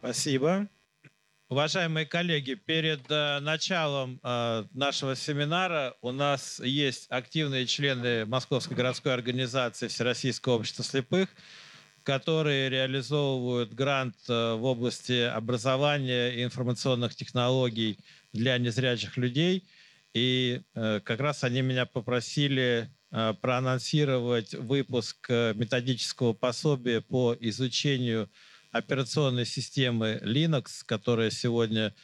Спасибо. Уважаемые коллеги, перед началом нашего семинара у нас есть активные члены Московской городской организации Всероссийского общества слепых, которые реализовывают грант в области образования и информационных технологий для незрячих людей. И как раз они меня попросили проанонсировать выпуск методического пособия по изучению операционной системы Linux, которая сегодня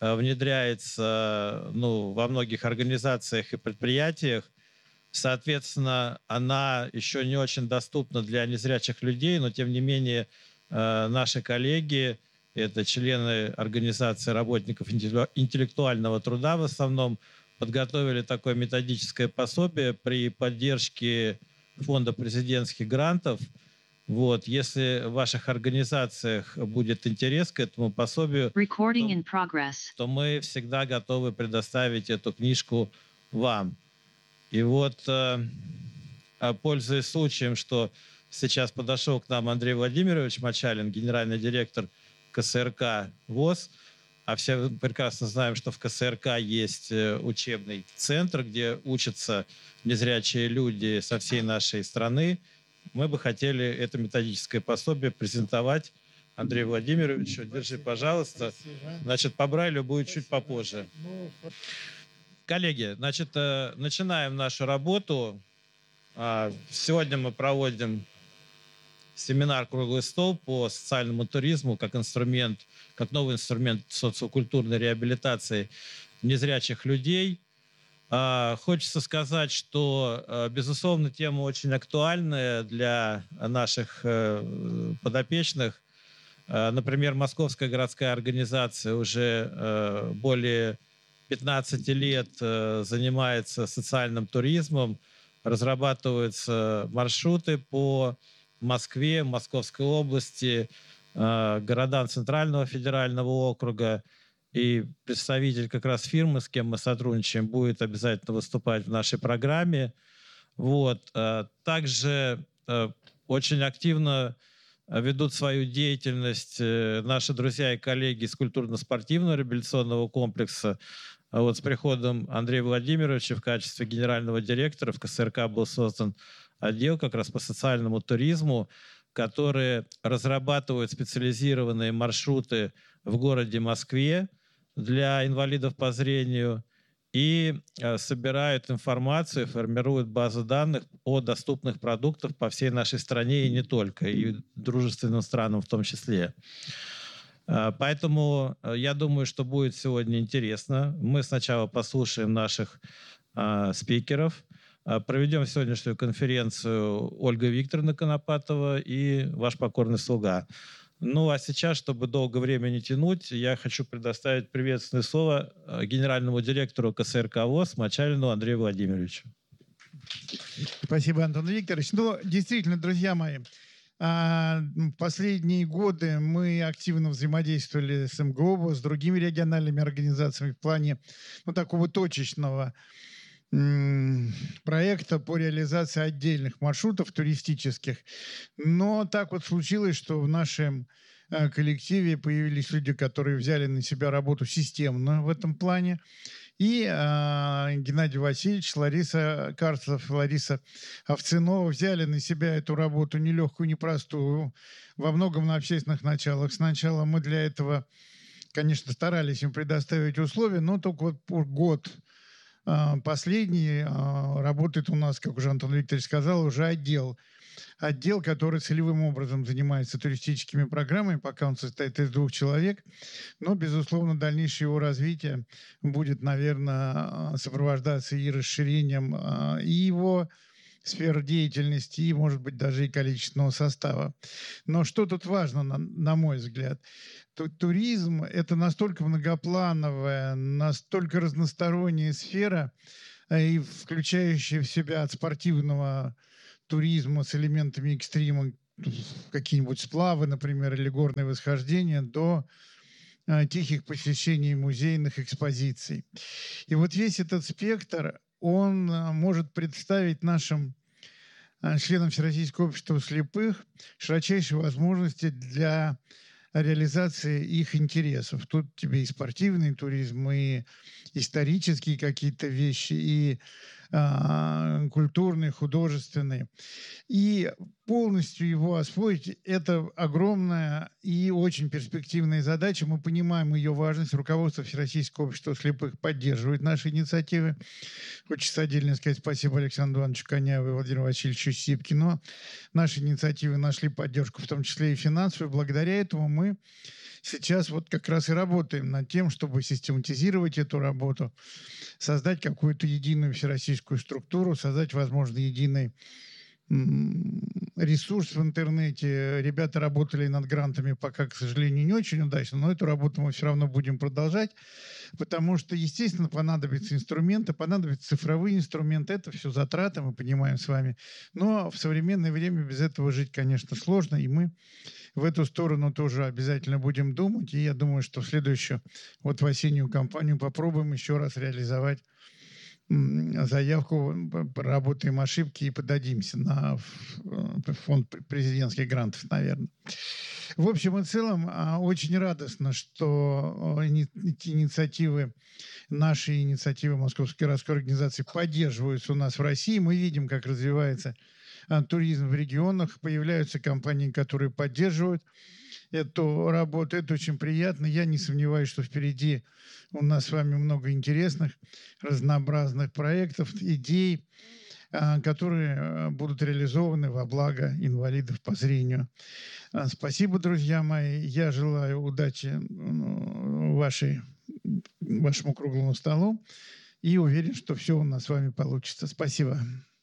внедряется во многих организациях и предприятиях. Соответственно, она еще не очень доступна для незрячих людей, но тем не менее наши коллеги, это члены организации работников интеллектуального труда в основном, подготовили такое методическое пособие при поддержке фонда президентских грантов. Вот, если в ваших организациях будет интерес к этому пособию, то мы всегда готовы предоставить эту книжку вам. И вот, пользуясь случаем, что сейчас подошел к нам Андрей Владимирович Мочалин, генеральный директор КСРК ВОС, а все прекрасно знаем, что в КСРК есть учебный центр, где учатся незрячие люди со всей нашей страны. Мы бы хотели это методическое пособие презентовать Андрею Владимировичу. Держи, пожалуйста. Значит, по Брайлю будет чуть попозже. Коллеги, значит, начинаем нашу работу. Сегодня мы проводим семинар «Круглый стол» по социальному туризму как инструмент, как новый инструмент социокультурной реабилитации незрячих людей. Хочется сказать, что, безусловно, тема очень актуальная для наших подопечных. Например, Московская городская организация уже более 15 лет занимается социальным туризмом, разрабатываются маршруты по Москве, Московской области, городам Центрального федерального округа. И представитель как раз фирмы, с кем мы сотрудничаем, будет обязательно выступать в нашей программе. Вот. Также очень активно ведут свою деятельность наши друзья и коллеги из культурно-спортивного реабилитационного комплекса. Вот с приходом Андрея Владимировича в качестве генерального директора в КСРК был создан отдел как раз по социальному туризму, который разрабатывает специализированные маршруты в городе Москве для инвалидов по зрению и собирают информацию, формируют базу данных о доступных продуктах по всей нашей стране и не только, и дружественным странам в том числе. Поэтому я думаю, что будет сегодня интересно. Мы сначала послушаем наших спикеров, проведем сегодняшнюю конференцию Ольга Викторовна Конопатова и ваш покорный слуга. Ну, а сейчас, чтобы долго время не тянуть, я хочу предоставить приветственное слово генеральному директору КСРК ВОС Мочалину Андрею Владимировичу. Спасибо, Антон Викторович. Ну, действительно, друзья мои, последние годы мы активно взаимодействовали с МГО, с другими региональными организациями в плане такого точечного проекта по реализации отдельных маршрутов туристических. Но так вот случилось, что в нашем коллективе появились люди, которые взяли на себя работу системно в этом плане. И Геннадий Васильевич, Лариса Карцев, Лариса Овцинова взяли на себя эту работу нелегкую, непростую, во многом на общественных началах. Сначала мы для этого, конечно, старались им предоставить условия, но только вот год последний работает у нас, как уже Антон Викторович сказал, уже отдел, который целевым образом занимается туристическими программами, пока он состоит из 2 человек. Но, безусловно, дальнейшее его развитие будет, наверное, сопровождаться и расширением и его сфер деятельности, и, может быть, даже и количественного состава. Но что тут важно, на мой взгляд? Туризм – это настолько многоплановая, настолько разносторонняя сфера, и включающая в себя от спортивного туризма с элементами экстрима, какие-нибудь сплавы, например, или горные восхождения, до тихих посещений музейных экспозиций. И вот весь этот спектр, он может представить нашим членам Всероссийского общества слепых широчайшие возможности для реализации их интересов. Тут тебе и спортивный туризм, и исторические какие-то вещи, и культурные, художественные. И полностью его освоить – это огромная и очень перспективная задача. Мы понимаем ее важность. Руководство Всероссийского общества слепых поддерживает наши инициативы. Хочется отдельно сказать спасибо Александру Ивановичу Коняеву и Владимиру Васильевичу Сипкину. Наши инициативы нашли поддержку, в том числе и финансовую. Благодаря этому мы сейчас вот как раз и работаем над тем, чтобы систематизировать эту работу, создать какую-то единую всероссийскую структуру, создать, возможно, единый ресурс в интернете. Ребята работали над грантами пока, к сожалению, не очень удачно, но эту работу мы все равно будем продолжать, потому что, естественно, понадобятся инструменты, понадобятся цифровые инструменты. Это все затраты, мы понимаем с вами. Но в современное время без этого жить, конечно, сложно, и мы в эту сторону тоже обязательно будем думать. И я думаю, что в следующую, вот в осеннюю кампанию попробуем еще раз реализовать заявку, проработаем ошибки и подадимся на фонд президентских грантов, наверное. В общем и целом, очень радостно, что эти инициативы, наши инициативы Московской городской организации поддерживаются у нас в России. Мы видим, как развивается туризм в регионах, появляются компании, которые поддерживают эту работу. Это очень приятно. Я не сомневаюсь, что впереди у нас с вами много интересных, разнообразных проектов, идей, которые будут реализованы во благо инвалидов по зрению. Спасибо, друзья мои. Я желаю удачи вашему круглому столу и уверен, что все у нас с вами получится. Спасибо.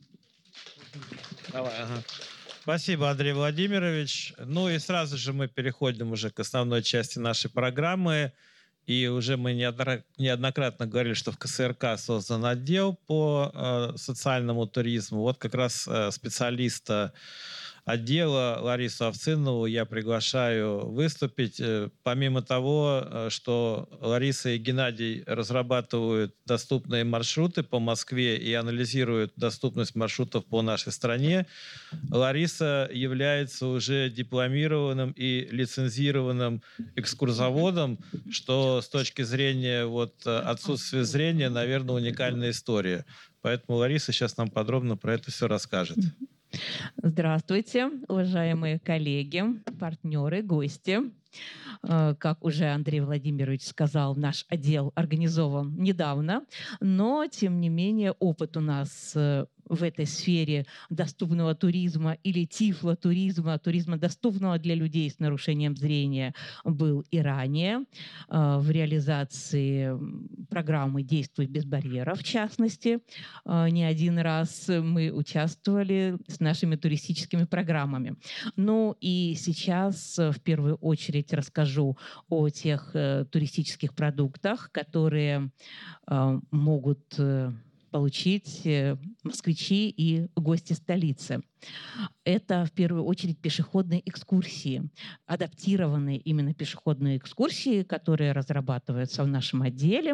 Давай, ага. Спасибо, Андрей Владимирович. Ну и сразу же мы переходим уже к основной части нашей программы. И уже мы неоднократно говорили, что в КСРК создан отдел по социальному туризму. Вот как раз специалиста отдела Ларису Овцинову я приглашаю выступить. Помимо того, что Лариса и Геннадий разрабатывают доступные маршруты по Москве и анализируют доступность маршрутов по нашей стране, Лариса является уже дипломированным и лицензированным экскурсоводом, что с точки зрения отсутствия зрения, наверное, уникальная история. Поэтому Лариса сейчас нам подробно про это все расскажет. Здравствуйте, уважаемые коллеги, партнеры, гости. Как уже Андрей Владимирович сказал, наш отдел организован недавно, но, тем не менее, опыт у нас в этой сфере доступного туризма или тифлотуризма, туризма доступного для людей с нарушением зрения, был и ранее. В реализации программы «Действуй без барьеров», в частности, не один раз мы участвовали с нашими туристическими программами. Ну и сейчас в первую очередь расскажу о тех туристических продуктах, которые могут получить москвичи и гости столицы. Это в первую очередь пешеходные экскурсии, адаптированные именно пешеходные экскурсии, которые разрабатываются в нашем отделе.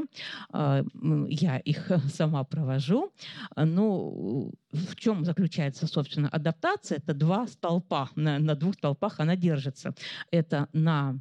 Я их сама провожу. Ну, в чем заключается, собственно, адаптация? Это два столпа. На двух столпах она держится. Это на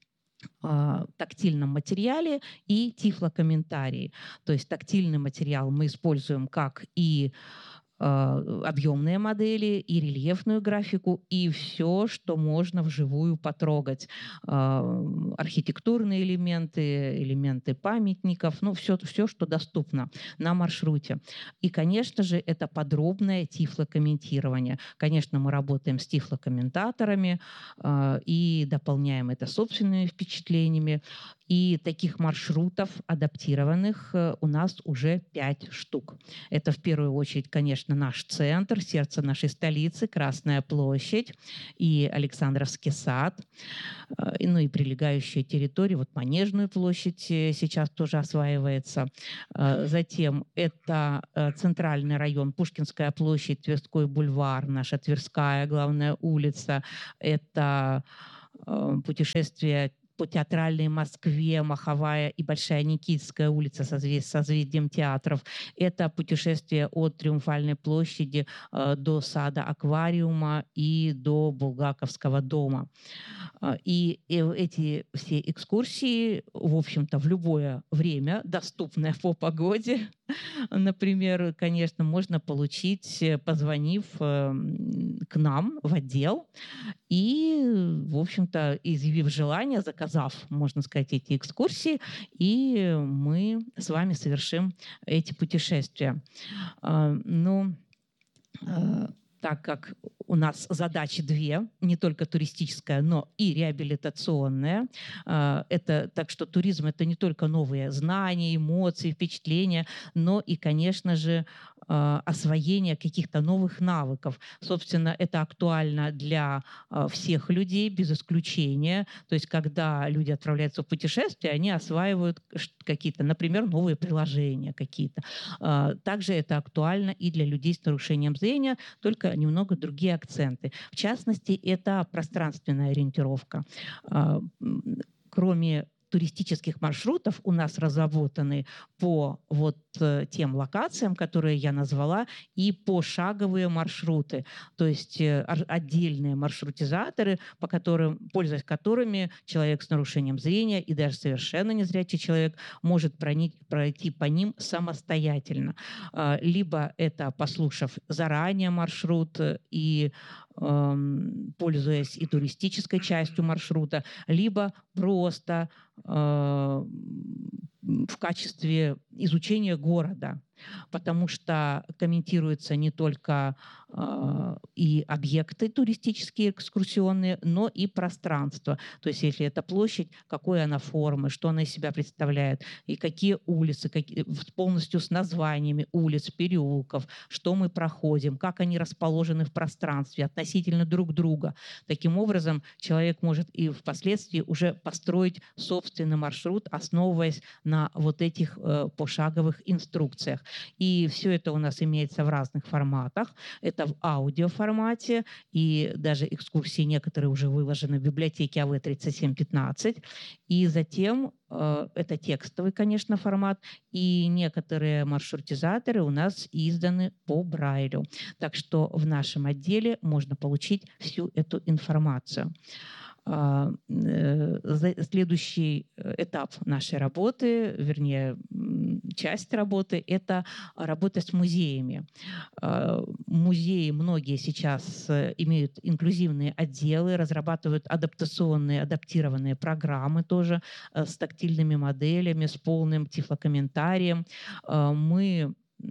тактильном материале и тифлокомментарии. То есть тактильный материал мы используем как и объемные модели, и рельефную графику, и все, что можно вживую потрогать. Архитектурные элементы, элементы памятников, ну, все, что доступно на маршруте. И, конечно же, это подробное тифлокомментирование. Конечно, мы работаем с тифлокомментаторами и дополняем это собственными впечатлениями. И таких маршрутов адаптированных у нас уже 5 штук. Это в первую очередь, конечно, наш центр, сердце нашей столицы, Красная площадь и Александровский сад, ну и прилегающие территории, вот Манежную площадь сейчас тоже осваивается. Затем это центральный район, Пушкинская площадь, Тверской бульвар, наша Тверская главная улица. Это путешествие по Театральной Москве, Маховая и Большая Никитская улица со созвездием театров. Это путешествие от Триумфальной площади до сада Аквариума и до Булгаковского дома. И эти все экскурсии, в общем-то, в любое время, доступное по погоде, например, конечно, можно получить, позвонив к нам в отдел и, в общем-то, изъявив желание, заказав, можно сказать, эти экскурсии, и мы с вами совершим эти путешествия. Так как у нас задачи две, не только туристическая, но и реабилитационная. Так что туризм – это не только новые знания, эмоции, впечатления, но и, конечно же, освоение каких-то новых навыков. Собственно, это актуально для всех людей, без исключения. То есть, когда люди отправляются в путешествие, они осваивают какие-то, например, новые приложения какие-то. Также это актуально и для людей с нарушением зрения, только немного другие акценты. В частности, это пространственная ориентировка. Кроме туристических маршрутов у нас разработаны по тем локациям, которые я назвала, и пошаговые маршруты, то есть отдельные маршрутизаторы, пользуясь которыми человек с нарушением зрения и даже совершенно незрячий человек может пройти по ним самостоятельно. Либо это послушав заранее маршрут и пользуясь и туристической частью маршрута, либо просто в качестве изучения города, потому что комментируются не только и объекты туристические, экскурсионные, но и пространство. То есть если это площадь, какой она формы, что она из себя представляет, и какие улицы, полностью с названиями улиц, переулков, что мы проходим, как они расположены в пространстве относительно друг друга. Таким образом, человек может и впоследствии уже построить собственный маршрут, основываясь на вот этих пошаговых инструкциях. И все это у нас имеется в разных форматах. Это в аудиоформате, и даже экскурсии некоторые уже выложены в библиотеке АВ-3715. И затем это текстовый, конечно, формат, и некоторые маршрутизаторы у нас изданы по Брайлю. Так что в нашем отделе можно получить всю эту информацию. Следующий этап нашей работы, вернее, часть работы – это работа с музеями. Музеи многие сейчас имеют инклюзивные отделы, разрабатывают адаптированные программы тоже с тактильными моделями, с полным тифлокомментарием. Мы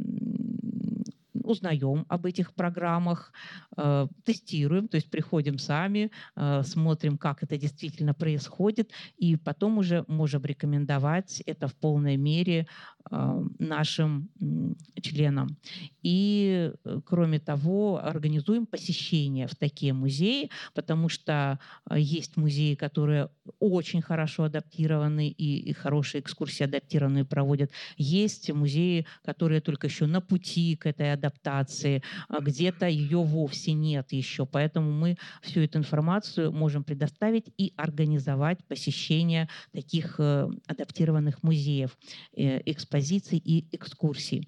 узнаем об этих программах, тестируем, то есть приходим сами, смотрим, как это действительно происходит, и потом уже можем рекомендовать это в полной мере нашим членам. И, кроме того, организуем посещения в такие музеи, потому что есть музеи, которые очень хорошо адаптированы и хорошие экскурсии адаптированные проводят. Есть музеи, которые только еще на пути к этой адаптации, где-то ее вовсе нет еще. Поэтому мы всю эту информацию можем предоставить и организовать посещение таких адаптированных музеев, экспозиций и экскурсий.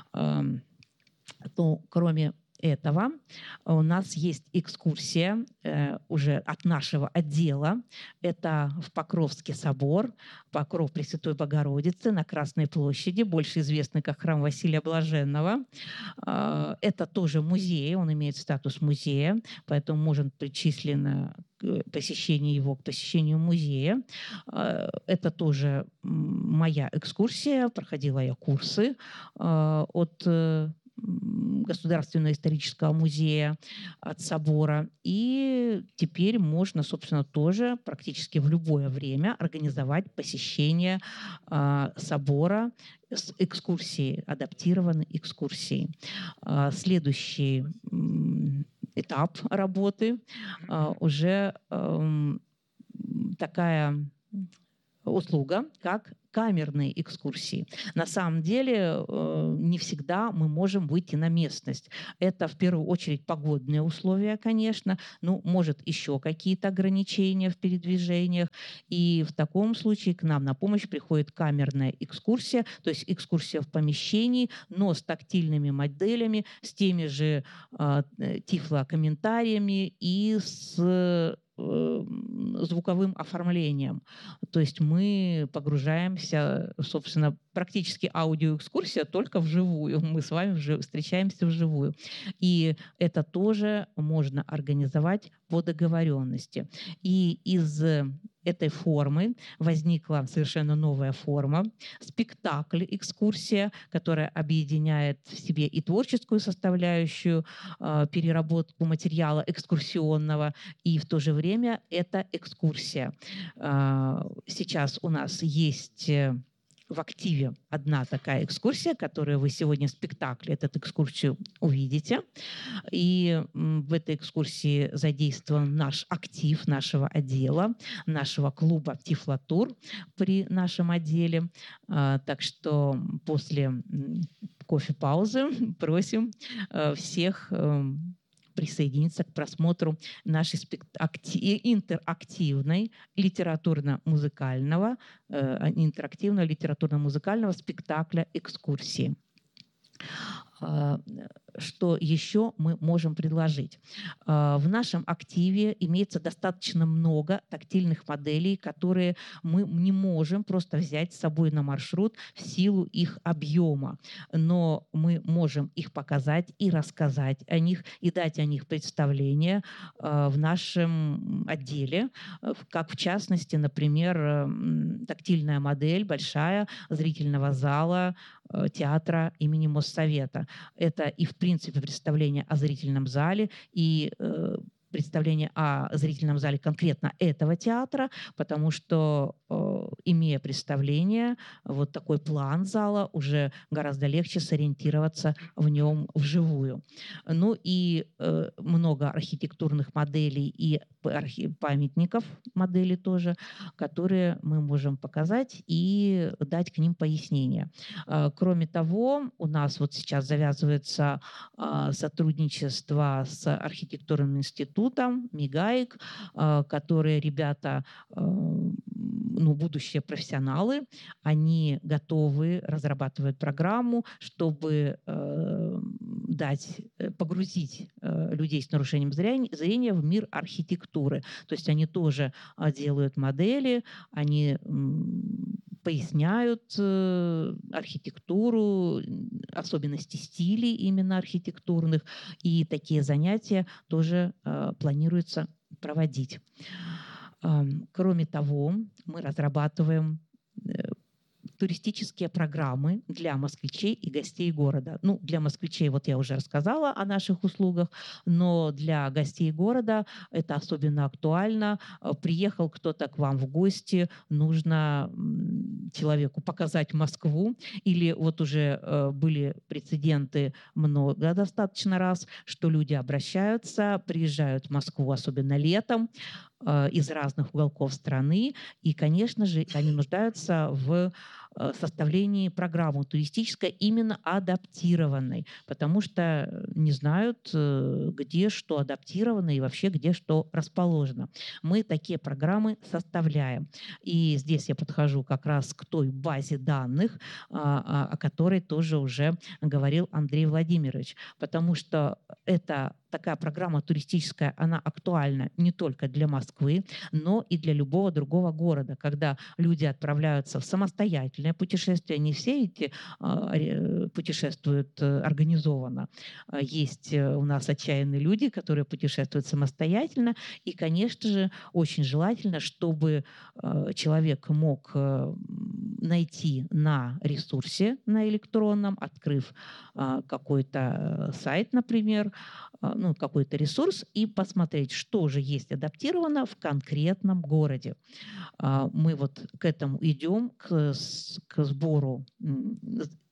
Но кроме этого у нас есть экскурсия уже от нашего отдела. Это в Покровский собор, Покров Пресвятой Богородицы на Красной площади, больше известный как храм Василия Блаженного. Это тоже музей, он имеет статус музея, поэтому может причислено посещение его к посещению музея. Это тоже моя экскурсия, проходила я курсы от Государственного исторического музея, от собора. И теперь можно, собственно, тоже практически в любое время организовать посещение собора с экскурсией, адаптированной экскурсией. Следующий этап работы уже такая услуга, как камерные экскурсии. На самом деле не всегда мы можем выйти на местность. Это в первую очередь погодные условия, конечно, ну, может, еще какие-то ограничения в передвижениях. И в таком случае к нам на помощь приходит камерная экскурсия, то есть экскурсия в помещении, но с тактильными моделями, с теми же тифлокомментариями и с звуковым оформлением. То есть мы погружаемся, собственно, практически аудиоэкскурсия только вживую. Мы с вами встречаемся вживую. И это тоже можно организовать по договоренности. И из этой формы возникла совершенно новая форма – спектакль, экскурсия, которая объединяет в себе и творческую составляющую, переработку материала экскурсионного, и в то же время это экскурсия. Сейчас у нас есть в активе одна такая экскурсия, которую вы сегодня в спектакле, эту экскурсию увидите. И в этой экскурсии задействован наш актив нашего отдела, нашего клуба «Тифлотур» при нашем отделе. Так что после кофе-паузы просим всех присоединиться к просмотру нашей интерактивного литературно-музыкального спектакля «Экскурсии». Что еще мы можем предложить? В нашем активе имеется достаточно много тактильных моделей, которые мы не можем просто взять с собой на маршрут в силу их объема, но мы можем их показать и рассказать о них, и дать о них представление в нашем отделе, как в частности, например, тактильная модель большая зрительного зала театра имени Моссовета. Это и, в принципе, представление о зрительном зале, и представление о зрительном зале конкретно этого театра, потому что, имея представление, вот такой план зала, уже гораздо легче сориентироваться в нем вживую. Ну и много архитектурных моделей и памятников моделей тоже, которые мы можем показать и дать к ним пояснения. Кроме того, у нас вот сейчас завязывается сотрудничество с архитектурным институтом МИГАИК, которые ребята, ну, будущие профессионалы, они готовы, разрабатывать программу, чтобы погрузить людей с нарушением зрения в мир архитектуры. То есть они тоже делают модели, они поясняют архитектуру, особенности стилей именно архитектурных, и такие занятия тоже планируется проводить. Кроме того, мы разрабатываем туристические программы для москвичей и гостей города. Ну, для москвичей, вот я уже рассказала о наших услугах, но для гостей города это особенно актуально. Приехал кто-то к вам в гости, нужно человеку показать Москву, или вот уже были прецеденты много достаточно раз, что люди обращаются, приезжают в Москву, особенно летом, из разных уголков страны, и, конечно же, они нуждаются в составлении программы туристической именно адаптированной, потому что не знают, где что адаптировано и вообще где что расположено. Мы такие программы составляем. И здесь я подхожу как раз к той базе данных, о которой тоже уже говорил Андрей Владимирович, потому что это такая программа туристическая, она актуальна не только для Москвы, но и для любого другого города, когда люди отправляются в самостоятельное путешествие. Не все эти путешествуют организованно. Есть у нас отчаянные люди, которые путешествуют самостоятельно. И, конечно же, очень желательно, чтобы человек мог найти на ресурсе, на электронном, открыв какой-то сайт, например, ну, какой-то ресурс, и посмотреть, что же есть адаптировано в конкретном городе. Мы вот к этому идем, к сбору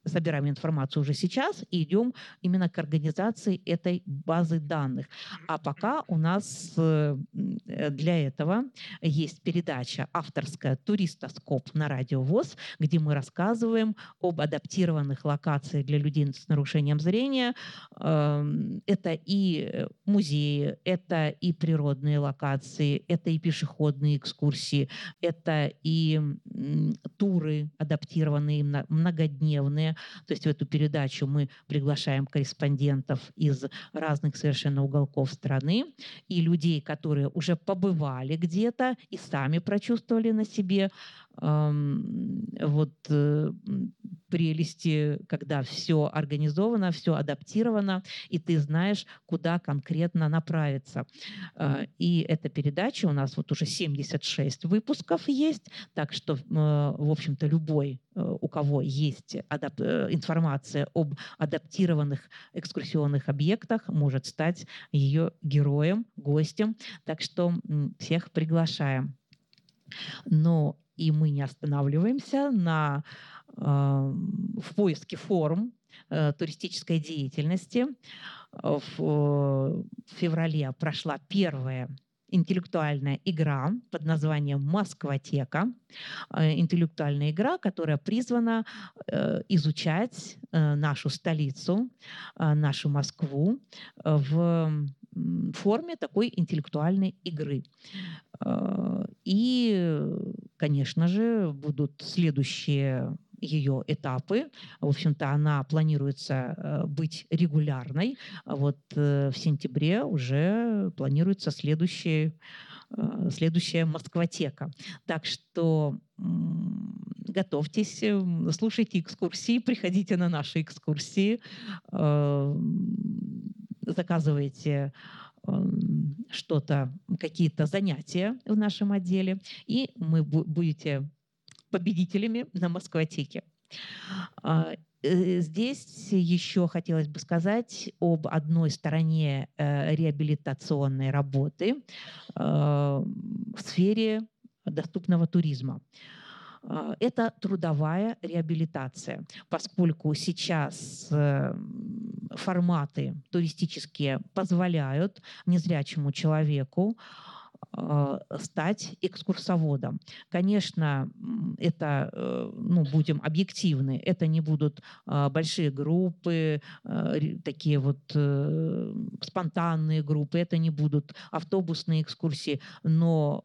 собираем информацию уже сейчас и идем именно к организации этой базы данных. А пока у нас для этого есть передача авторская «Туристоскоп» на Радио ВОС, где мы рассказываем об адаптированных локациях для людей с нарушением зрения. Это и музеи, это и природные локации, это и пешеходные экскурсии, это и туры адаптированные, многодневные. То есть в эту передачу мы приглашаем корреспондентов из разных совершенно уголков страны и людей, которые уже побывали где-то и сами прочувствовали на себе прелести, когда все организовано, все адаптировано, и ты знаешь, куда конкретно направиться. И эта передача у нас вот уже 76 выпусков есть, так что, в общем-то, любой, у кого есть информация об адаптированных экскурсионных объектах, может стать ее героем, гостем. Так что всех приглашаем. Но и мы не останавливаемся в поиске форм туристической деятельности. В феврале прошла первая интеллектуальная игра под названием «Москвотека». Интеллектуальная игра, которая призвана изучать нашу столицу, нашу Москву в форме такой интеллектуальной игры. И, конечно же, будут следующие ее этапы. В общем-то, она планируется быть регулярной. А вот в сентябре уже планируется следующая Москвотека. Так что готовьтесь, слушайте экскурсии, приходите на наши экскурсии, заказывайте что-то, какие-то занятия в нашем отделе, и мы будете победителями на Москвотеке. Здесь еще хотелось бы сказать об одной стороне реабилитационной работы в сфере доступного туризма. Это трудовая реабилитация, поскольку сейчас форматы туристические позволяют незрячему человеку стать экскурсоводом. Конечно, это, будем объективны, это не будут большие группы, такие вот спонтанные группы, это не будут автобусные экскурсии, но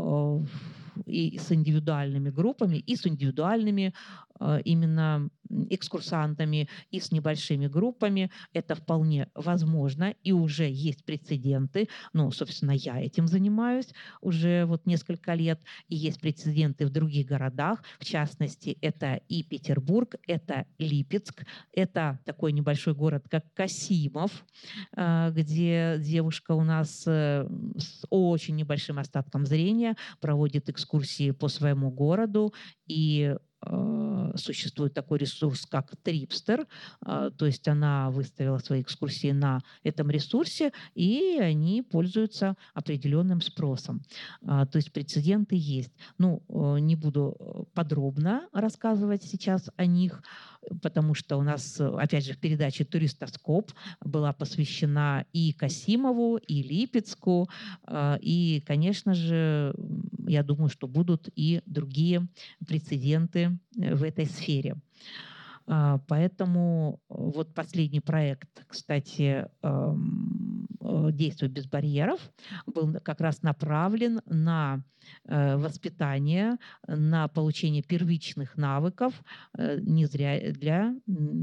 и с индивидуальными группами, и с индивидуальными именно экскурсантами, и с небольшими группами. Это вполне возможно, и уже есть прецеденты. Собственно, я этим занимаюсь уже вот несколько лет, и есть прецеденты в других городах. В частности, это и Петербург, это Липецк, это такой небольшой город, как Касимов, где девушка у нас с очень небольшим остатком зрения проводит экскурсии по своему городу, и существует такой ресурс, как Трипстер, то есть она выставила свои экскурсии на этом ресурсе, и они пользуются определенным спросом. То есть прецеденты есть. Не буду подробно рассказывать сейчас о них, потому что у нас, опять же, в передаче «Туристоскоп» была посвящена и Касимову, и Липецку, и, конечно же, я думаю, что будут и другие прецеденты в этой сфере. Поэтому вот последний проект, кстати, «Действуй без барьеров», был как раз направлен на воспитание, на получение первичных навыков для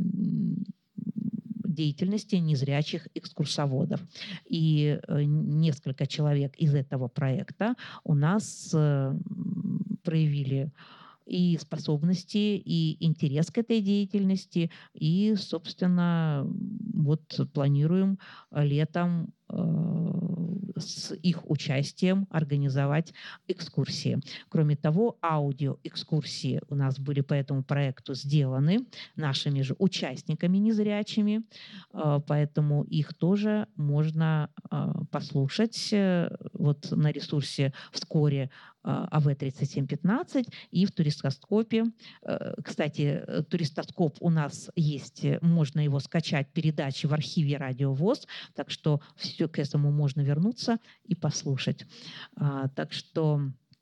деятельности незрячих экскурсоводов. И несколько человек из этого проекта у нас проявили и способности, и интерес к этой деятельности. И, собственно, вот планируем летом с их участием организовать экскурсии. Кроме того, аудиоэкскурсии у нас были по этому проекту сделаны нашими же участниками незрячими, поэтому их тоже можно послушать. Вот на ресурсе вскоре АВ-3715 и в туристоскопе. Кстати, туристоскоп у нас есть, можно его скачать, передачи в архиве Радио ВОС, так что все к этому можно вернуться и послушать. Так что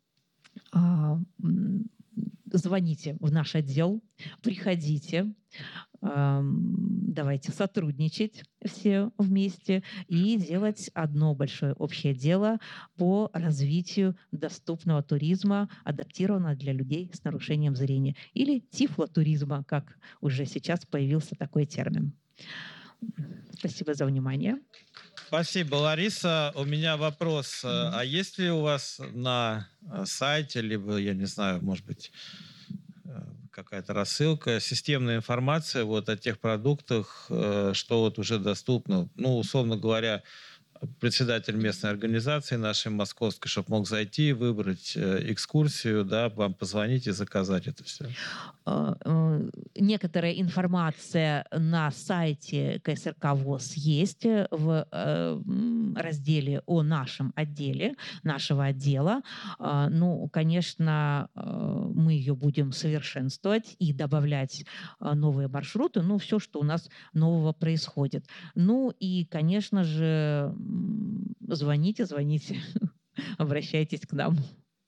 звоните в наш отдел, приходите, давайте сотрудничать все вместе и делать одно большое общее дело по развитию доступного туризма, адаптированного для людей с нарушением зрения, или тифлотуризма, как уже сейчас появился такой термин. Спасибо за внимание. Спасибо, Лариса. У меня вопрос. А есть ли у вас на сайте, либо, я не знаю, может быть, какая-то рассылка, системная информация вот о тех продуктах, что вот уже доступно? Ну, условно говоря, председатель местной организации нашей московской, чтобы мог зайти, выбрать экскурсию, да, вам позвонить и заказать это все. Некоторая информация на сайте КСРК ВОС есть в разделе о нашем отделе, нашего отдела. Ну, конечно, мы ее будем совершенствовать и добавлять новые маршруты, ну, все, что у нас нового происходит. Ну, и, конечно же, звоните, обращайтесь к нам.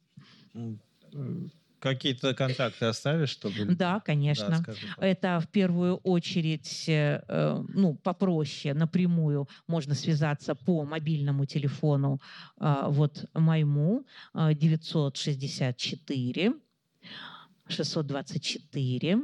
Какие-то контакты оставишь, чтобы... Да, конечно. Да, это в первую очередь, ну, попроще, напрямую можно связаться по мобильному телефону вот моему 964 624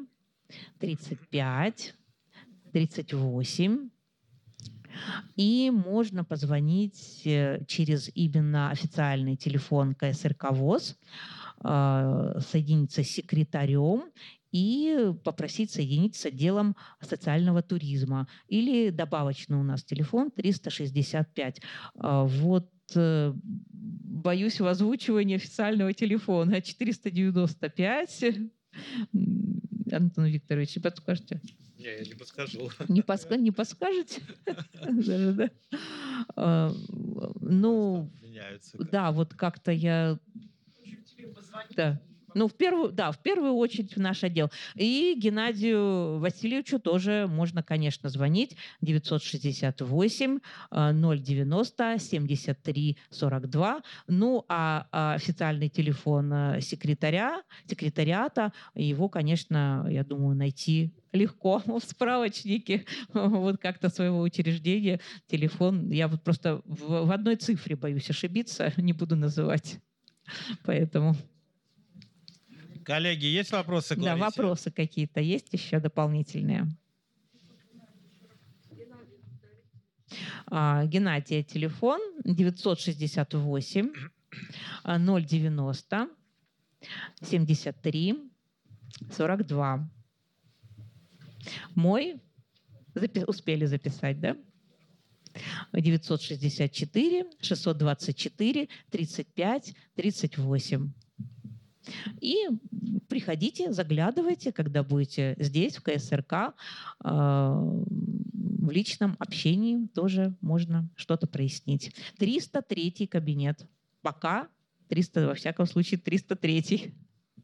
35 38. И можно позвонить через именно официальный телефон КСРК ВОС, соединиться с секретарем и попросить соединить с отделом социального туризма. Или добавочный у нас телефон 365. Вот боюсь в озвучивании официального телефона 495. Антон Викторович, подскажете? Я не подскажу. Не подскажете? Ну, да, вот как-то я... Да. Ну, в первую очередь в наш отдел. И Геннадию Васильевичу тоже можно, конечно, звонить. 968 090 73 42. Ну, а официальный телефон секретариата, его, конечно, я думаю, найти легко в справочнике вот как-то своего учреждения. Телефон, я вот просто в одной цифре боюсь ошибиться, не буду называть. Поэтому... Коллеги, есть вопросы к Ларисе? Да, вопросы какие-то есть еще дополнительные? Геннадия, телефон 968 090 73 42. Мой успели записать, да? 964 624 35 38. И приходите, заглядывайте, когда будете здесь, в КСРК. В личном общении тоже можно что-то прояснить. 303 кабинет. Пока 300, во всяком случае, 303.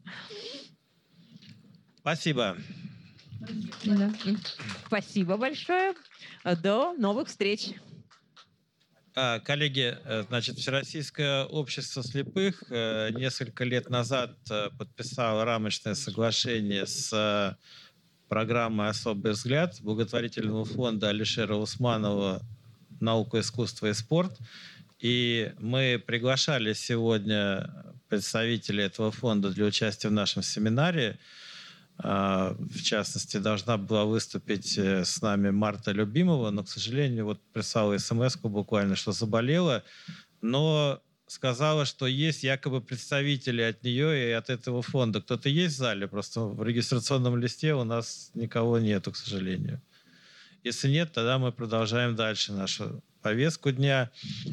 Спасибо. Да. Спасибо большое. До новых встреч. Коллеги, значит, Всероссийское общество слепых несколько лет назад подписало рамочное соглашение с программой «Особый взгляд» благотворительного фонда Алишера Усманова «Наука, искусство и спорт». И мы приглашали сегодня представителей этого фонда для участия в нашем семинаре. В частности, должна была выступить с нами Марта Любимова, но, к сожалению, вот прислала смс-ку буквально, что заболела, но сказала, что есть якобы представители от нее и от этого фонда. Кто-то есть в зале? Просто в регистрационном листе у нас никого нету, к сожалению. Если нет, тогда мы продолжаем дальше нашу повестку дня.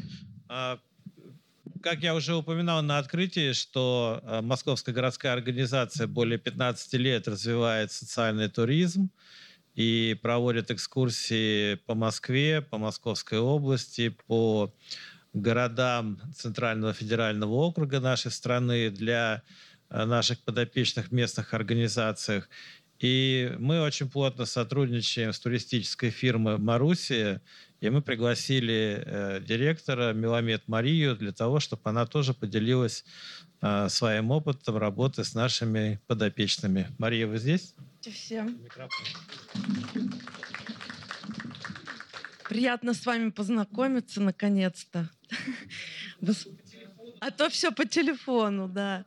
Как я уже упоминал на открытии, что Московская городская организация более 15 лет развивает социальный туризм и проводит экскурсии по Москве, по Московской области, по городам Центрального федерального округа нашей страны, для наших подопечных в местных организациях. И мы очень плотно сотрудничаем с туристической фирмой «Марусия», и мы пригласили директора Меламед Марию для того, чтобы она тоже поделилась своим опытом работы с нашими подопечными. Мария, вы здесь? Всем. Микрофон. Приятно с вами познакомиться, наконец-то. А то все по телефону, да.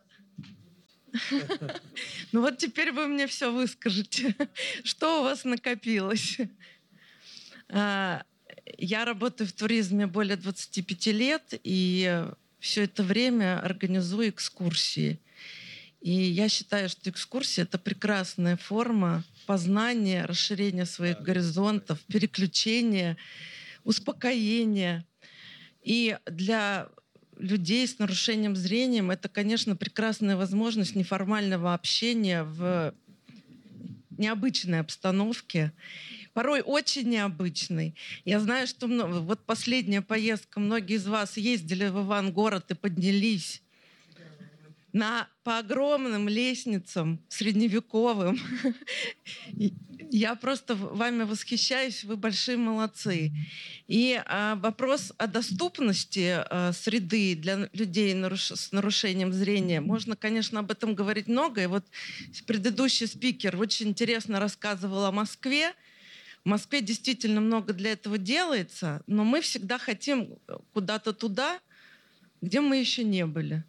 Ну вот теперь вы мне все выскажете. Что у вас накопилось? Я работаю в туризме более 25 лет, и все это время организую экскурсии. И я считаю, что экскурсия — это прекрасная форма познания, расширения своих горизонтов, переключения, успокоения. И для людей с нарушением зрения это, конечно, прекрасная возможность неформального общения в необычной обстановке, порой очень необычной. Я знаю, что вот последняя поездка, многие из вас ездили в Ивангород и поднялись по огромным лестницам средневековым. Я просто вами восхищаюсь, вы большие молодцы. И вопрос о доступности среды для людей с нарушением зрения, можно, конечно, об этом говорить много. И вот предыдущий спикер очень интересно рассказывал о Москве. В Москве действительно много для этого делается, но мы всегда хотим куда-то туда, где мы еще не были,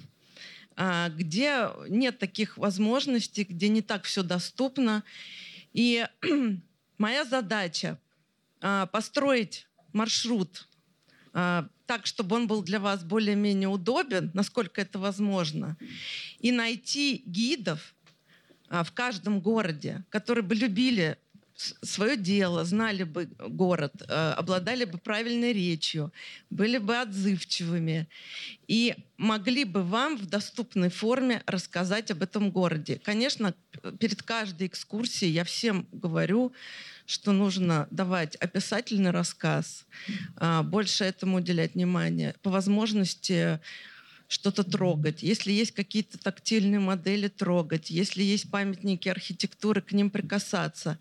где нет таких возможностей, где не так все доступно. И моя задача построить маршрут так, чтобы он был для вас более-менее удобен, насколько это возможно, и найти гидов в каждом городе, которые бы любили свое дело, знали бы город, обладали бы правильной речью, были бы отзывчивыми и могли бы вам в доступной форме рассказать об этом городе. Конечно, перед каждой экскурсией я всем говорю, что нужно давать описательный рассказ, больше этому уделять внимание, по возможности что-то трогать. Если есть какие-то тактильные модели, трогать. Если есть памятники архитектуры, к ним прикасаться.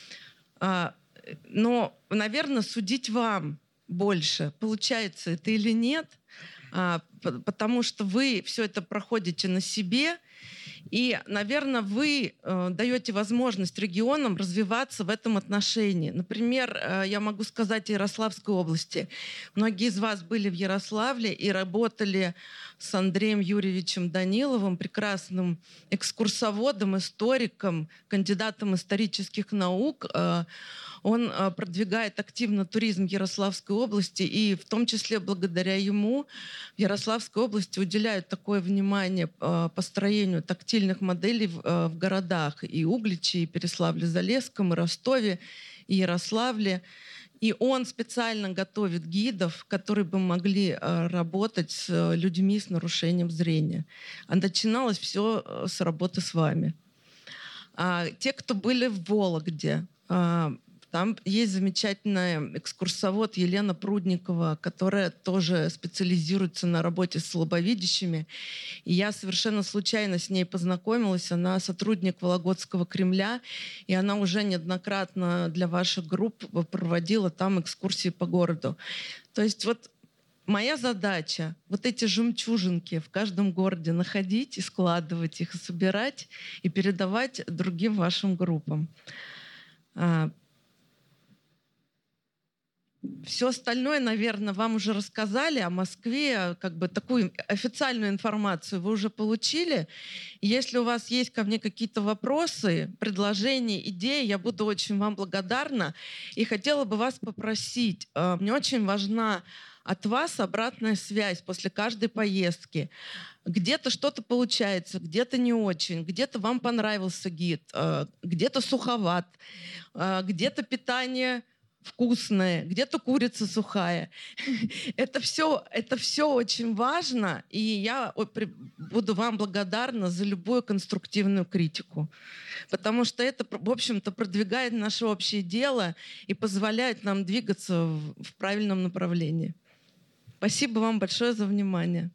Но, наверное, судить вам больше, получается это или нет, потому что вы все это проходите на себе, и, наверное, вы даете возможность регионам развиваться в этом отношении. Например, я могу сказать о Ярославской области. Многие из вас были в Ярославле и работали с Андреем Юрьевичем Даниловым, прекрасным экскурсоводом, историком, кандидатом исторических наук. Он продвигает активно туризм Ярославской области, и в том числе благодаря ему в Ярославской области уделяют такое внимание построению тактильных моделей в городах и Угличе, и Переславле-Залесском, и Ростове, и Ярославле. И он специально готовит гидов, которые бы могли работать с людьми с нарушением зрения. А начиналось все с работы с вами. Те, кто были в Вологде, там есть замечательная экскурсовод Елена Прудникова, которая тоже специализируется на работе с слабовидящими. И я совершенно случайно с ней познакомилась. Она сотрудник Вологодского Кремля, и она уже неоднократно для ваших групп проводила там экскурсии по городу. То есть вот моя задача вот эти жемчужинки в каждом городе находить и складывать их, и собирать, и передавать другим вашим группам. Все остальное, наверное, вам уже рассказали о Москве, как бы такую официальную информацию вы уже получили. Если у вас есть ко мне какие-то вопросы, предложения, идеи, я буду очень вам благодарна. И хотела бы вас попросить, мне очень важна от вас обратная связь после каждой поездки. Где-то что-то получается, где-то не очень, где-то вам понравился гид, где-то суховат, где-то питание вкусное, где-то курица сухая. Это все очень важно, и я буду вам благодарна за любую конструктивную критику, потому что это, в общем-то, продвигает наше общее дело и позволяет нам двигаться в правильном направлении. Спасибо вам большое за внимание.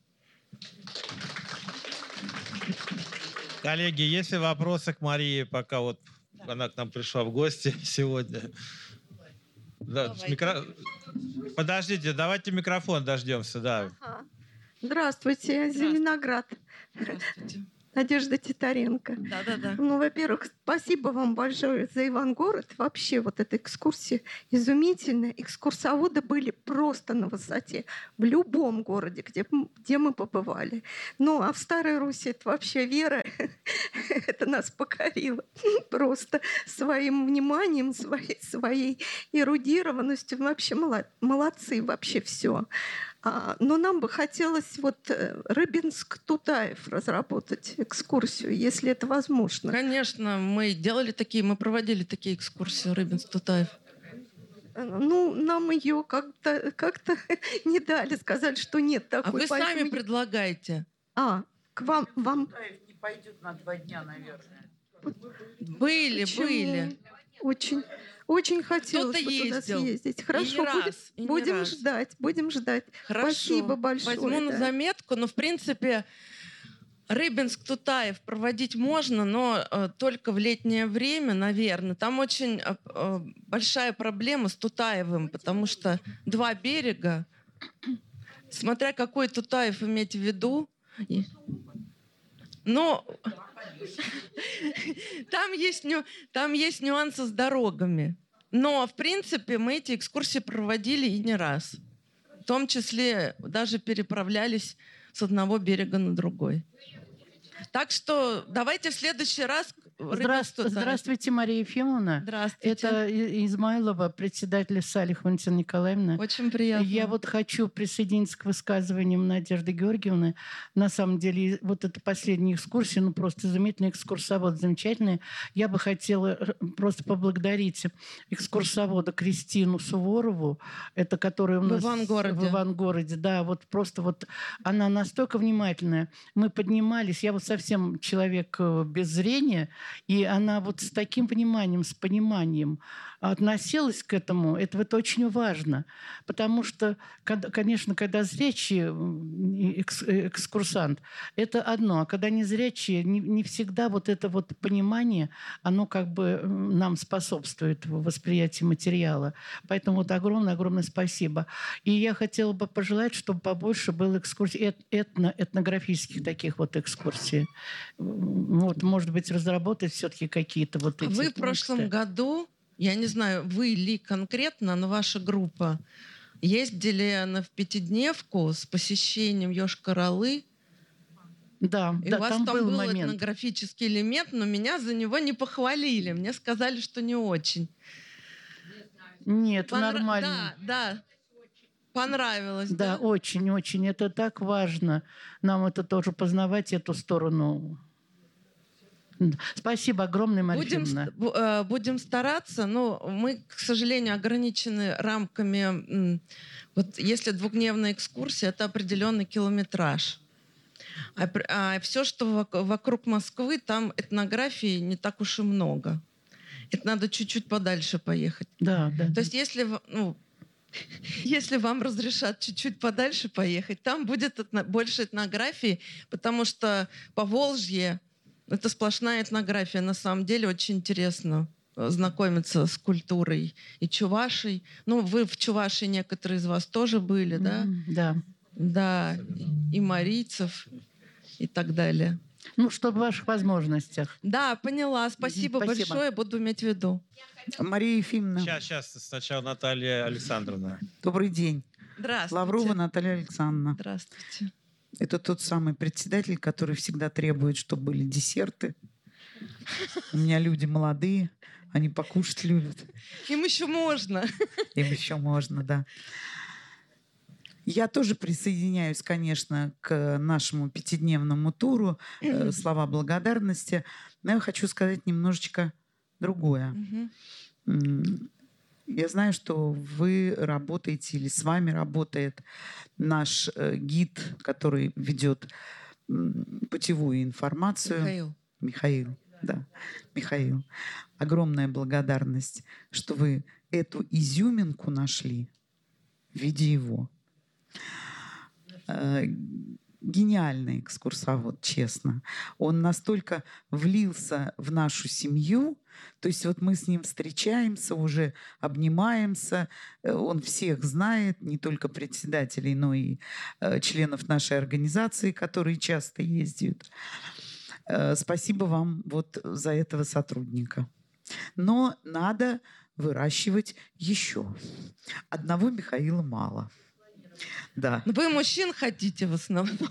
Коллеги, есть ли вопросы к Марии, пока вот она к нам пришла в гости сегодня? Да, Подождите, давайте микрофон дождемся, да. Ага. Здравствуйте, Зеленоград. Здравствуйте. Надежда Титаренко. Да. Ну, во-первых, спасибо вам большое за Ивангород. Вообще вот эта экскурсия изумительная. Экскурсоводы были просто на высоте в любом городе, где мы побывали. Ну, а в Старой Руси это вообще Вера, это нас покорило просто своим вниманием, своей эрудированностью. Вообще молодцы, вообще все. Но нам бы хотелось вот Рыбинск-Тутаев разработать экскурсию, если это возможно. Конечно, мы проводили такие экскурсии Рыбинск-Тутаев. Ну, нам ее как-то не дали, сказали, что нет такой. А вы сами предлагаете. К вам... Тутаев не пойдет на 2 дня, наверное. Были. Очень хотелось бы туда съездить. Хорошо, будем ждать. Хорошо. Спасибо большое. Возьму на заметку, но в принципе Рыбинск-Тутаев проводить можно, но только в летнее время, наверное. Там очень большая проблема с Тутаевым, потому что 2 берега, смотря какой Тутаев иметь в виду. Но там есть нюансы с дорогами. Но, в принципе, мы эти экскурсии проводили и не раз. В том числе даже переправлялись с одного берега на другой. Так что давайте в следующий раз... Здравствуйте, Мария Ефимовна. Здравствуйте. Это Измайлова, председатель Салих Валентина Николаевна. Очень приятно. Я вот хочу присоединиться к высказываниям Надежды Георгиевны. На самом деле, вот эта последняя экскурсия, ну просто изумительный экскурсовод, замечательный. Я бы хотела просто поблагодарить экскурсовода Кристину Суворову, это которая у нас в Ивангороде. Да, вот просто вот она настолько внимательная. Мы поднимались, я вот совсем человек без зрения, и она вот с таким вниманием, с пониманием относилась к этому. Это вот очень важно. Потому что, конечно, когда зрячий экскурсант, это одно. А когда незрячий, не всегда вот это вот понимание, оно как бы нам способствует в восприятии материала. Поэтому вот огромное спасибо. И я хотела бы пожелать, чтобы побольше было экскурсий, этнографических таких вот экскурсий. Вот, может быть, разработать все-таки какие-то вот эти... Вы в прошлом году, я не знаю, вы ли конкретно, но ваша группа ездили в пятидневку с посещением Йошкар-Олы. Да, и у вас там был момент. этнографический элемент, но меня за него не похвалили. Мне сказали, что не очень. Нет, нормально. Да. Понравилось, да? Да, очень. Это так важно. Нам это тоже познавать, эту сторону. Спасибо огромное, Мария Ефимовна. Будем стараться, но мы, к сожалению, ограничены рамками. Вот если 2-дневная экскурсия, это определенный километраж. А все, что вокруг Москвы, там этнографии не так уж и много. Это надо чуть-чуть подальше поехать. Да. То есть если вам разрешат чуть-чуть подальше поехать, там будет больше этнографии, потому что Поволжье — это сплошная этнография. На самом деле очень интересно знакомиться с культурой и Чувашей. Ну, вы в Чувашии некоторые из вас тоже были, да? Да. Да, и марийцев, и так далее. Ну, что в ваших возможностях. Да, поняла. Спасибо большое, буду иметь в виду. Мария Ефимовна. Сейчас сначала Наталья Александровна. Добрый день. Здравствуйте. Лаврова Наталья Александровна. Здравствуйте. Это тот самый председатель, который всегда требует, чтобы были десерты. У меня люди молодые, они покушать любят. Им еще можно. Им еще можно, да. Я тоже присоединяюсь, конечно, к нашему 5-дневному туру. Слова благодарности. Но я хочу сказать немножечко другое. Я знаю, что вы работаете или с вами работает наш гид, который ведет путевую информацию. Михаил. Да, Михаил. Огромная благодарность, что вы эту изюминку нашли в виде его. Гениальный экскурсовод, честно. Он настолько влился в нашу семью, то есть вот мы с ним встречаемся, уже обнимаемся, он всех знает, не только председателей, но и членов нашей организации, которые часто ездят. Спасибо вам вот за этого сотрудника. Но надо выращивать еще. Одного Михаила мало. Да. Вы мужчин хотите в основном.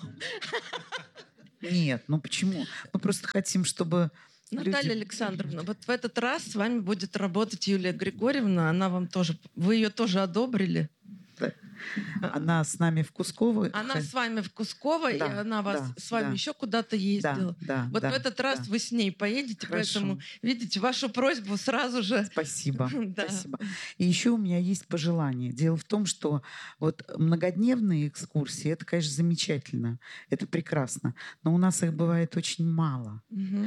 Нет, ну почему? Мы просто хотим, чтобы... Наталья Александровна, вот в этот раз с вами будет работать Юлия Григорьевна. Она вам тоже... Вы ее тоже одобрили? Да. Она с нами в Кусково. Она с вами в Кусково, да, и она вас с вами еще куда-то ездила. Вот в этот раз вы с ней поедете, хорошо. Поэтому, видите, вашу просьбу сразу же... Спасибо. Спасибо. И еще у меня есть пожелание. Дело в том, что вот многодневные экскурсии, это, конечно, замечательно, это прекрасно, но у нас их бывает очень мало.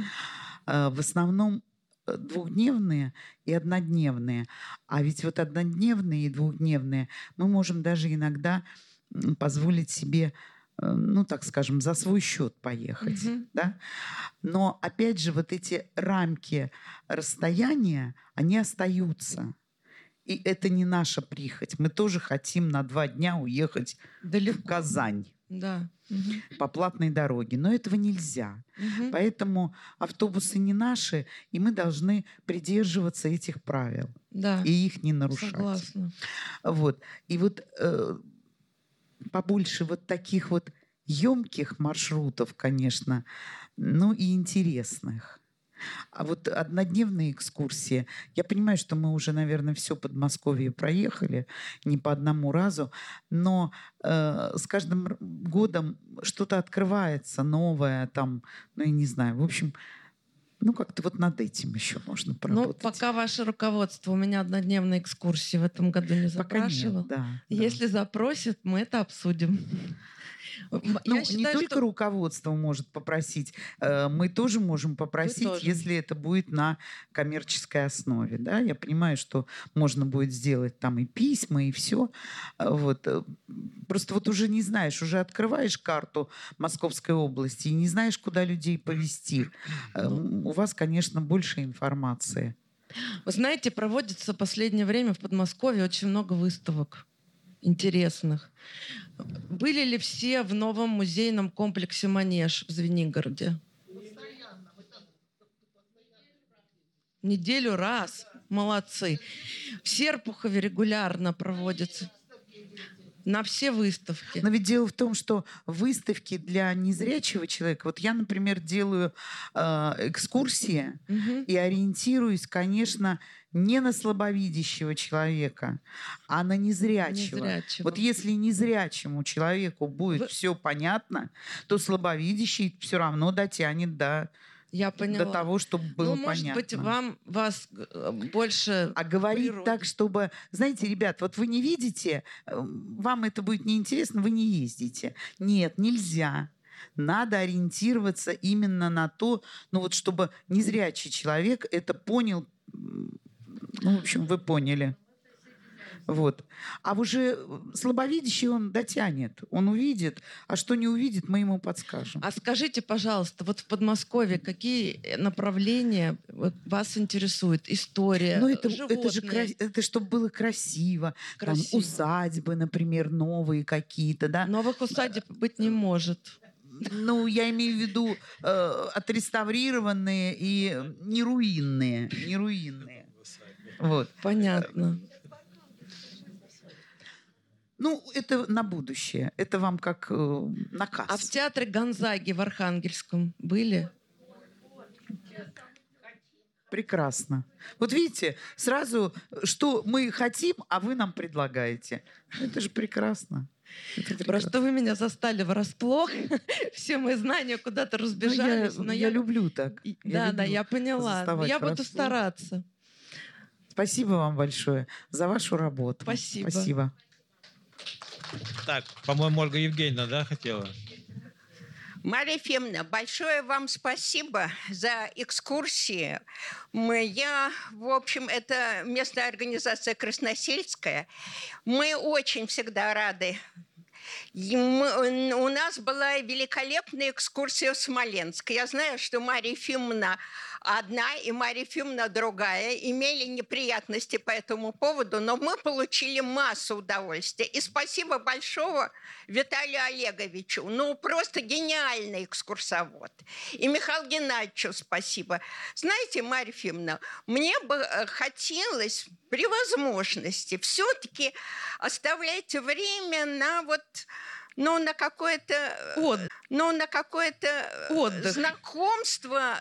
В основном двухдневные и однодневные. А ведь вот однодневные и двухдневные мы можем даже иногда позволить себе, ну, так скажем, за свой счет поехать. Да? Но, опять же, вот эти рамки расстояния, они остаются. И это не наша прихоть. Мы тоже хотим на 2 дня уехать в Казань. Да. По платной дороге. Но этого нельзя. Поэтому автобусы не наши, и мы должны придерживаться этих правил. Да. И их не нарушать. Согласна. Вот. И вот побольше вот таких вот емких маршрутов, конечно, ну и интересных. А вот однодневные экскурсии, я понимаю, что мы уже, наверное, все Подмосковье проехали, не по одному разу, но с каждым годом что-то открывается новое, там, ну, я не знаю, в общем, ну, как-то вот над этим еще можно поработать. Ну, пока ваше руководство у меня однодневные экскурсии в этом году не запрашивало. Пока нет, да. Если запросит, мы это обсудим. Ну, не только руководство может попросить, мы тоже можем попросить, тоже. Если это будет на коммерческой основе. Да? Я понимаю, что можно будет сделать там и письма, и все. Вот. Просто вот уже не знаешь, уже открываешь карту Московской области и не знаешь, куда людей повезти. У вас, конечно, больше информации. Вы знаете, проводится в последнее время в Подмосковье очень много выставок интересных. Были ли все в новом музейном комплексе «Манеж» в Звенигороде? Неделю раз. Молодцы. В Серпухове регулярно проводятся. На все выставки. Но ведь дело в том, что выставки для незрячего человека... Вот я, например, делаю экскурсии и ориентируюсь, конечно, не на слабовидящего человека, а на незрячего. Вот если незрячему человеку будет все понятно, то слабовидящий все равно дотянет до того, чтобы было понятно. Может быть, вас больше... А говорить так, чтобы... Знаете, ребят, вот вы не видите, вам это будет неинтересно, вы не ездите. Нет, нельзя. Надо ориентироваться именно на то, ну вот чтобы незрячий человек это понял. Ну, в общем, вы поняли. Вот. А уже слабовидящий он дотянет, он увидит, а что не увидит, мы ему подскажем. А скажите, пожалуйста, вот в Подмосковье какие направления вас интересуют? История, животные? Это чтобы было красиво. Там усадьбы, например, новые какие-то. Да? Новых усадеб быть не может. Ну, я имею в виду отреставрированные и не руинные. Вот. Понятно. Ну, это на будущее. Это вам как наказ. А в театре Гонзаги в Архангельском были? Прекрасно. Вот видите, сразу, что мы хотим, а вы нам предлагаете. Это же прекрасно. Просто вы меня застали врасплох. Все мои знания куда-то разбежались. Я люблю так. Да, я поняла. Я буду стараться. Спасибо вам большое за вашу работу. Спасибо. Так, по-моему, Ольга Евгеньевна, да, хотела? Мария Ефимовна, большое вам спасибо за экскурсии. В общем, это местная организация Красносельская. Мы очень всегда рады У нас была великолепная экскурсия в Смоленск. Я знаю, что Марья Ефимовна одна и Марья Ефимовна другая имели неприятности по этому поводу, но мы получили массу удовольствия. И спасибо большого Виталию Олеговичу. Ну, просто гениальный экскурсовод. И Михаилу Геннадьевичу спасибо. Знаете, Марья Ефимовна, мне бы хотелось при возможности все-таки оставлять время на вот, ну, на какое-то, Отдых. знакомство